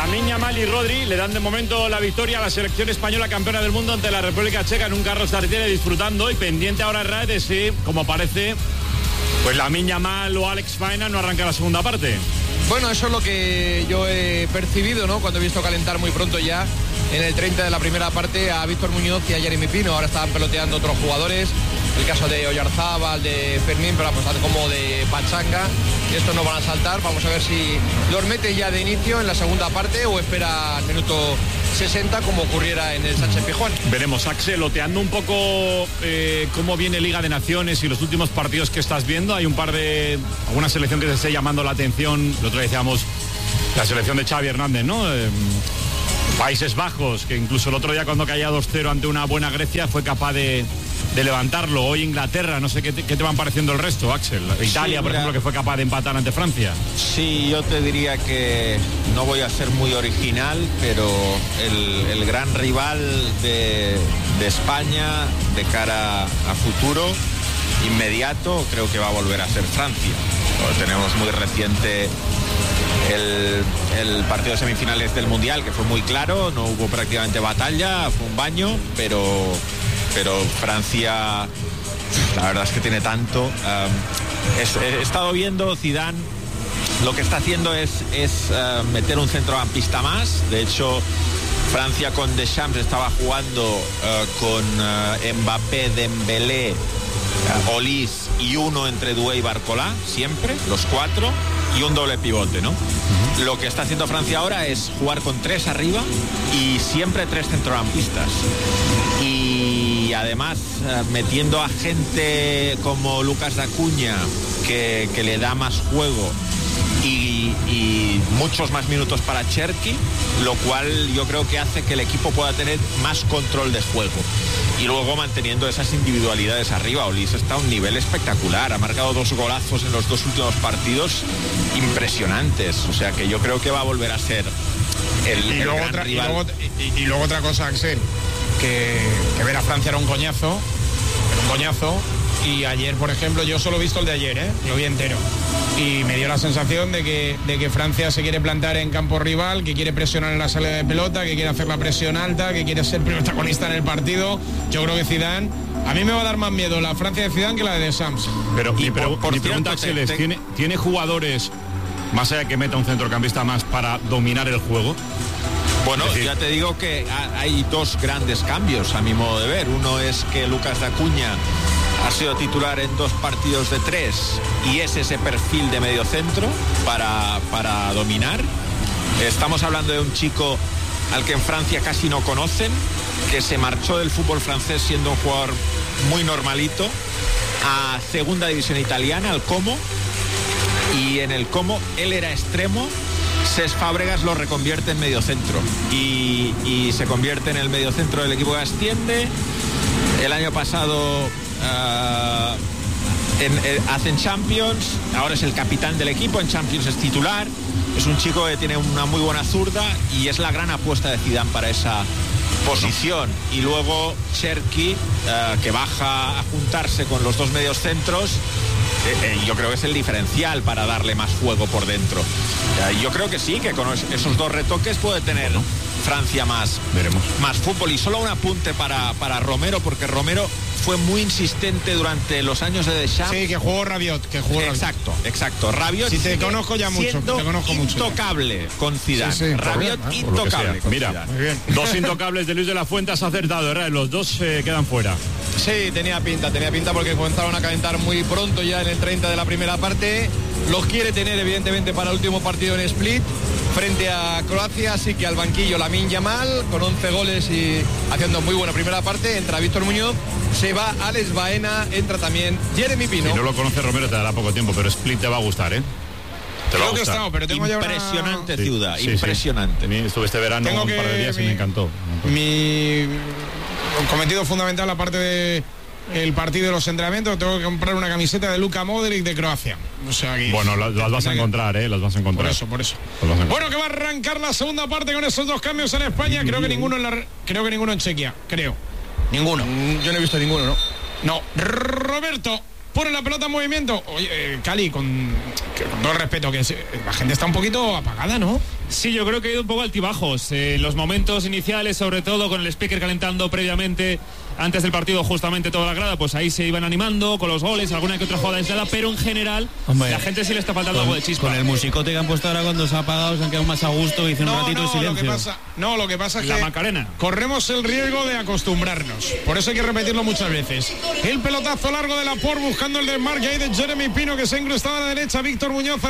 Lamine Yamal y Rodri le dan de momento la victoria a la selección española campeona del mundo ante la República Checa en un Carlos Tartiere, disfrutando, y pendiente ahora RAE de si, como parece, pues Lamine Yamal o Alex Baena no arranca la segunda parte. Bueno, eso es lo que yo he percibido, ¿no? Cuando he visto calentar muy pronto ya en el 30 de la primera parte a Víctor Muñoz y a Jeremy Pino. Ahora estaban peloteando otros jugadores, el caso de Oyarzábal, de Fermín, pero vamos, como de pachanga. Estos no van a saltar. Vamos a ver si los mete ya de inicio en la segunda parte o espera al minuto 60 como ocurriera en el Sánchez Pizjuán. Veremos, Axel, loteando un poco cómo viene Liga de Naciones y los últimos partidos que estás viendo. Hay alguna selección que te esté llamando la atención. El otro día decíamos la selección de Xavi Hernández, ¿no? Países Bajos, que incluso el otro día cuando caía 2-0 ante una buena Grecia fue capaz de levantarlo. Hoy Inglaterra, no sé qué te van pareciendo el resto, Axel. Italia, por ejemplo, que fue capaz de empatar ante Francia. Sí, yo te diría que no voy a ser muy original, pero el gran rival de España de cara a futuro inmediato creo que va a volver a ser Francia. Tenemos muy reciente el partido de semifinales del Mundial, que fue muy claro, no hubo prácticamente batalla, fue un baño, pero Francia, la verdad es que tiene tanto. He estado viendo Zidane, lo que está haciendo es meter un centrocampista más. De hecho, Francia con Deschamps estaba jugando con Mbappé, Dembélé, Olise y uno entre Doué y Barcola, siempre, los cuatro, y un doble pivote, ¿no? Lo que está haciendo Francia ahora es jugar con tres arriba y siempre tres centrocampistas. Y además metiendo a gente como Lucas Dacuña, que le da más juego, y muchos más minutos para Cherki, lo cual yo creo que hace que el equipo pueda tener más control de juego. Y luego manteniendo esas individualidades arriba. Olise está a un nivel espectacular, ha marcado 2 golazos en los 2 últimos partidos impresionantes, o sea que yo creo que va a volver a ser el gran rival. Y luego otra cosa, Axel, que ver a Francia era un coñazo, y ayer, por ejemplo, yo solo he visto el de ayer, lo vi entero, y me dio la sensación de que Francia se quiere plantar en campo rival, que quiere presionar en la salida de pelota, que quiere hacer la presión alta, que quiere ser protagonista en el partido. Yo creo que Zidane, a mí me va a dar más miedo la Francia de Zidane que la de Deschamps. Pero mi pregunta, Axel, es, ¿tiene jugadores, más allá de que meta un centrocampista más, para dominar el juego? Bueno, ya te digo que hay 2 grandes cambios a mi modo de ver. Uno es que Lucas Dacuña ha sido titular en 2 partidos de 3 y es ese perfil de mediocentro para dominar. Estamos hablando de un chico al que en Francia casi no conocen, que se marchó del fútbol francés siendo un jugador muy normalito a segunda división italiana, al Como, y en el Como él era extremo. Cesc Fábregas lo reconvierte en mediocentro y se convierte en el mediocentro del equipo que asciende. El año pasado hacen Champions, ahora es el capitán del equipo, en Champions es titular. Es un chico que tiene una muy buena zurda y es la gran apuesta de Zidane para esa posición. Y luego Cherki, que baja a juntarse con los 2 mediocentros. Yo creo que es el diferencial para darle más juego por dentro. Yo creo que sí, que con esos 2 retoques puede tener Francia más fútbol. Y solo un apunte para Romero, porque Romero fue muy insistente durante los años de Deschamps. Sí, que jugó Rabiot. Exacto. Rabiot, si te conozco ya mucho, te conozco intocable mucho con Zidane. Sí, Rabiot intocable con Mira, Zidane. 2 intocables de Luis de la Fuente, has acertado, ¿verdad? Los 2 quedan fuera. Sí, tenía pinta porque comenzaron a calentar muy pronto ya en el 30 de la primera parte. Los quiere tener evidentemente para el último partido en Split frente a Croacia, así que al banquillo Lamine Yamal con 11 goles y haciendo muy buena primera parte. Entra Víctor Muñoz, se va Alex Baena, entra también Jeremy Pino. Si no lo conoce Romero te dará poco tiempo, pero Split te va a gustar, ¿eh? Creo que estamos, pero tengo impresionante ya ciudad, impresionante. Sí. Estuve este verano un par de días y me encantó. Mi cometido fundamental, aparte de el partido de los entrenamientos, tengo que comprar una camiseta de Luka Modric de Croacia. O sea, aquí, bueno, las vas a encontrar, las vas a encontrar. Por eso. Bueno, que va a arrancar la segunda parte con esos 2 cambios en España. Creo que ninguno en Chequia. Ninguno. Yo no he visto ninguno, ¿no? No. Roberto pone la pelota en movimiento. Oye, Cali, con todo el respeto, que la gente está un poquito apagada, ¿no? Sí, yo creo que ha ido un poco altibajos. En los momentos iniciales, sobre todo con el speaker calentando previamente, antes del partido, justamente toda la grada, pues ahí se iban animando con los goles, alguna que otra jugada aislada, pero en general, la gente sí le está faltando algo de chispa. Con el musicote que han puesto ahora cuando se ha apagado, se han quedado más a gusto, dice un ratito de silencio. Lo que pasa es la que Macarena. corremos el riesgo de acostumbrarnos. Por eso hay que repetirlo muchas veces. El pelotazo largo de Laporte buscando el desmarque ahí de Jeremy Pino, que se ha incrustado a la derecha. Víctor Muñoz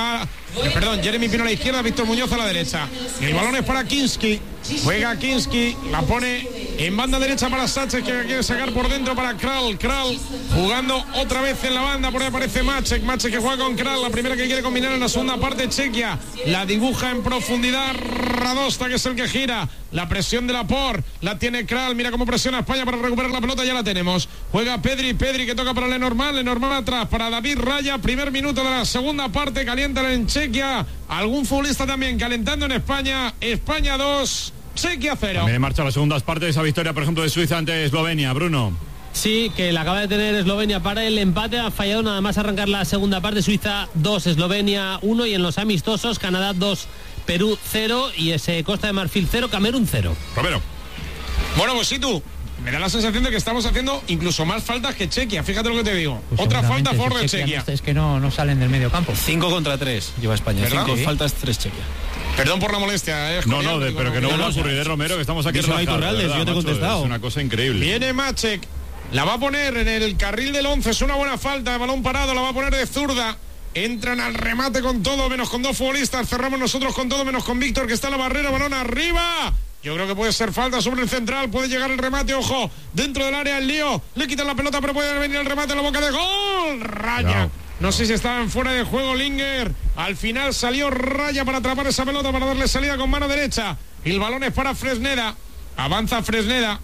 Jeremy Pino a la izquierda, Víctor Muñoz a la derecha. El balón es para Kinski. Juega Kinski, la pone en banda derecha para Sánchez, que quiere sacar por dentro para Kral jugando otra vez en la banda, por ahí aparece Maček que juega con Kral, la primera que quiere combinar en la segunda parte. Chequia la dibuja en profundidad Radosta, que es el que gira. La presión de Laporte, la tiene Kral, mira cómo presiona España para recuperar la pelota, ya la tenemos. Juega Pedri que toca para Lenormand atrás para David Raya. Primer minuto de la segunda parte, calientan en Chequia. Algún futbolista también calentando en España. España 2, Chequia 0. También marcha las segundas partes, esa victoria, por ejemplo, de Suiza ante Eslovenia, Bruno. Sí, que la acaba de tener Eslovenia para el empate, ha fallado nada más arrancar la segunda parte. Suiza 2, Eslovenia 1, y en los amistosos Canadá 2, Perú 0 y ese Costa de Marfil 0, Camerún 0. Romero. Bueno, pues sí, tú. Me da la sensación de que estamos haciendo incluso más faltas que Chequia, fíjate lo que te digo. Pues otra falta a favor de Chequia. Es que no salen del medio campo. 5 contra 3 lleva España. 5 faltas, 3 Chequia. Perdón por la molestia. Pero que no vuelva a ocurrir, Romero, que estamos aquí relajados. Yo te he contestado. Es una cosa increíble. Viene Maček, la va a poner en el carril del 11, es una buena falta, balón parado, la va a poner de zurda. Entran al remate con todo, menos con 2 futbolistas. Cerramos nosotros con todo, menos con Víctor, que está en la barrera. Balón arriba. Yo creo que puede ser falta sobre el central. Puede llegar el remate, ojo. Dentro del área el lío. Le quitan la pelota, pero puede venir el remate en la boca de gol. Raya. No sé si estaba en fuera de juego Linger. Al final salió Raya para atrapar esa pelota, para darle salida con mano derecha. El balón es para Fresneda. Avanza Fresneda.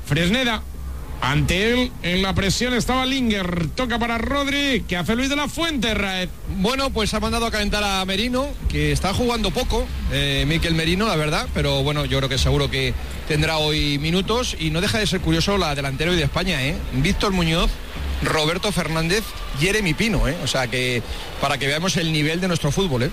Ante él, en la presión estaba Linger. Toca para Rodri. ¿Qué hace Luis de la Fuente, Raed? Bueno, pues ha mandado a calentar a Merino, que está jugando poco, Mikel Merino, la verdad. Pero bueno, yo creo que seguro que tendrá hoy minutos. Y no deja de ser curioso la delantera hoy de España, Víctor Muñoz, Roberto Fernández, Jeremy Pino, O sea que para que veamos el nivel de nuestro fútbol,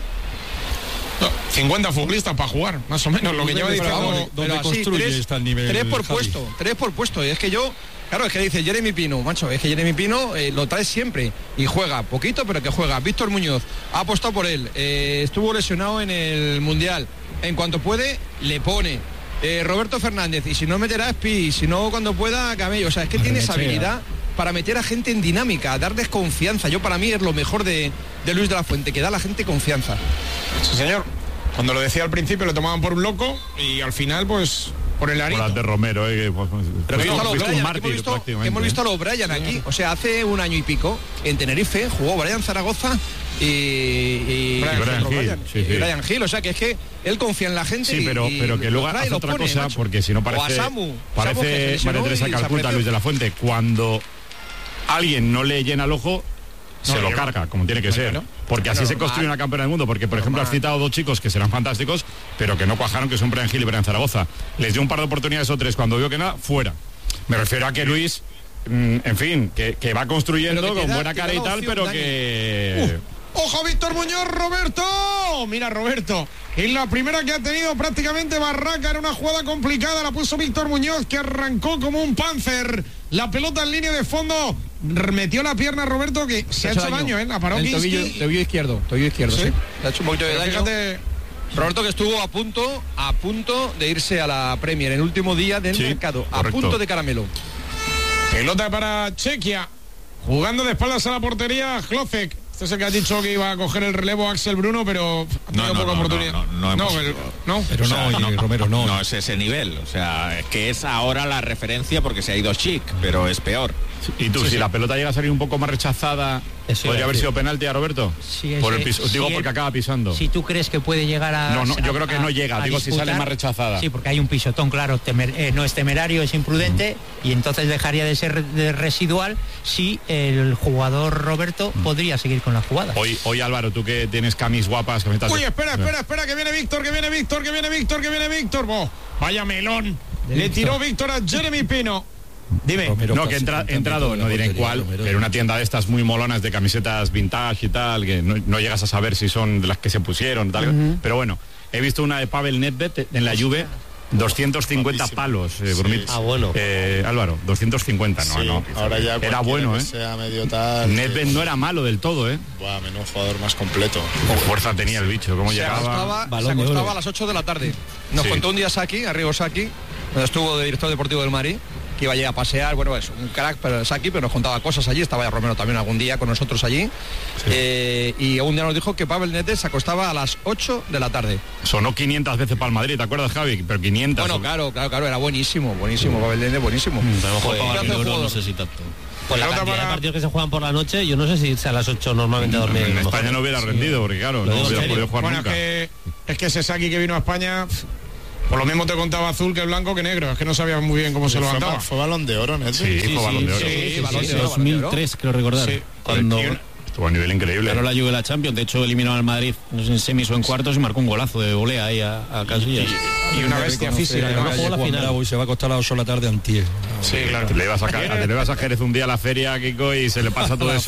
50 futbolistas para jugar, más o menos, lo que lleva diciendo. ¿Dónde construye está el nivel? 3 por puesto. Y es que claro, es que dice Jeremy Pino, macho, es que Jeremy Pino lo trae siempre y juega poquito, pero que juega. Víctor Muñoz ha apostado por él, estuvo lesionado en el Mundial. En cuanto puede, le pone. Roberto Fernández, y si no meterá Espi, y si no cuando pueda Camello. O sea, es que tiene esa habilidad para meter a gente en dinámica, darles confianza. Para mí es lo mejor de Luis de la Fuente, que da a la gente confianza. Sí, señor. Cuando lo decía al principio lo tomaban por un loco y al final, pues, por el arito. Por de Romero, Pero hemos visto a los Brian aquí. O sea, hace un año y pico, en Tenerife, jugó Brian Zaragoza y Brian Gil. O sea, que es que él confía en la gente. Sí, pero que luego hace otra cosa, macho. Porque si no parece María Teresa Calcuta, Luis de la Fuente, cuando alguien no le llena el ojo, se lo carga, como tiene que ser. Porque así se construye una campeona del mundo. Porque, por ejemplo, has citado 2 chicos que serán fantásticos, pero que no cuajaron, que son Brian Gil y Brian Zaragoza. Les dio un par de oportunidades o 3, cuando vio que nada, fuera. Me refiero a que Luis, en fin, que va construyendo con buena cara y tal, pero que... ¡Ojo, Víctor Muñoz, Roberto! Mira, Roberto, en la primera que ha tenido prácticamente Barraca, era una jugada complicada, la puso Víctor Muñoz, que arrancó como un Panzer. La pelota en línea de fondo, metió la pierna Roberto, que se ha hecho daño, la paró el tobillo izquierdo, ¿sí? Se ha hecho un poquito de daño. Fíjate, Roberto, que estuvo a punto de irse a la Premier, el último día del mercado, correcto. A punto de caramelo. Pelota para Chequia, jugando de espaldas a la portería, Hlocek. Este es el que ha dicho que iba a coger el relevo Axel Bruno, pero ha tenido poca oportunidad. Romero, no es ese nivel. O sea, es que es ahora la referencia porque se ha ido Chic, pero es peor. Y tú, si la pelota llega a salir un poco más rechazada, ¿podría haber sido penalti a Roberto? Sí, porque acaba pisando. Si tú crees que puede llegar a... No, yo creo que no llega, digo disputar, si sale más rechazada. Sí, porque hay un pisotón, claro, no es temerario, es imprudente, y entonces dejaría de ser residual si el jugador Roberto podría seguir con la jugada. Hoy Álvaro, tú que tienes camisetas... Uy, espera, que viene Víctor. Vaya melón. Le tiró Víctor a Jeremy Pino. Dime, Romero, no, que entrado, no diré en cuál, pero una tienda de estas muy molonas de camisetas vintage y tal, que no llegas a saber si son de las que se pusieron, tal, pero bueno, he visto una de Pavel Nedved en la Juve, 250 palos, Brunit. Bueno. Álvaro, 250, no, Sí, no. ahora ya era bueno, sea medio tal. Nedved no era malo del todo, Buah, menudo jugador más completo. Con fuerza tenía el bicho, cómo Se llegaba. acostaba a las 8 de la tarde. Nos contó un día Saki, Arrigo Saki, donde estuvo de director deportivo del Madrid, que iba allí a pasear, bueno, es un crack, pero Saki, pero nos contaba cosas allí, estaba ya Romero también algún día con nosotros allí, y un día nos dijo que Pavel Nedved se acostaba a las 8 de la tarde. Sonó 500 veces para el Madrid, ¿te acuerdas, Javi? Pero 500. Bueno, claro, era buenísimo, Pavel Nedved, buenísimo. No sé si tanto. Pues la cantidad de partidos que se juegan por la noche, yo no sé si a las 8 normalmente dormir. En España no hubiera rendido, porque claro, no hubiera podido jugar bueno, nunca. es que ese Saki que vino a España, por lo mismo te contaba azul que blanco que negro, es que no sabía muy bien cómo se levantaba. Fue Balón de Oro, Nedved. Sí, fue Balón de Oro. Sí, 2003, creo recordar. Sí. Cuando Estuvo a nivel increíble. ganó la Juve la Champions, de hecho eliminó al Madrid, no sé, en semis o en cuartos y marcó un golazo de volea ahí a Casillas. Y una bestia física. no jugó la final. Y se va a acostar a las 8 de la tarde antier. Sí, claro. Te le ibas a Jerez un día a la feria, Kiko, y se le pasa todo eso.